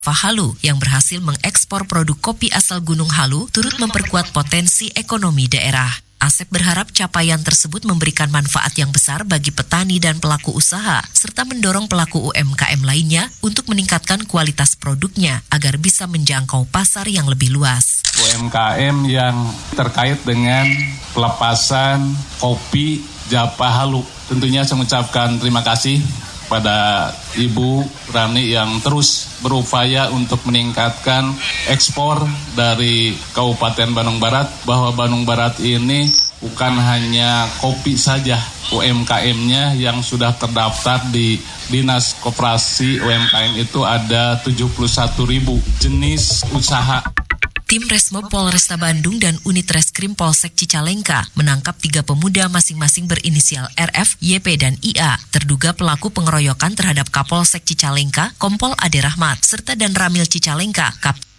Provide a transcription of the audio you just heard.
Halu yang berhasil mengekspor produk kopi asal Gunung Halu turut memperkuat potensi ekonomi daerah. Asep berharap capaian tersebut memberikan manfaat yang besar bagi petani dan pelaku usaha, serta mendorong pelaku UMKM lainnya untuk meningkatkan kualitas produknya agar bisa menjangkau pasar yang lebih luas. UMKM yang terkait dengan pelepasan kopi Japa Halu. Tentunya saya mengucapkan terima kasih pada Ibu Rani yang terus berupaya untuk meningkatkan ekspor dari Kabupaten Bandung Barat, bahwa Bandung Barat ini bukan hanya kopi saja, UMKM-nya yang sudah terdaftar di Dinas Koperasi UMKM itu ada 71.000 jenis usaha. Tim Resmob Polresta Bandung dan Unit Reskrim Polsek Cicalengka menangkap 3 pemuda masing-masing berinisial RF, YP, dan IA, terduga pelaku pengeroyokan terhadap Kapolsek Cicalengka, Kompol Ade Rahmat, serta dan Ramil Cicalengka,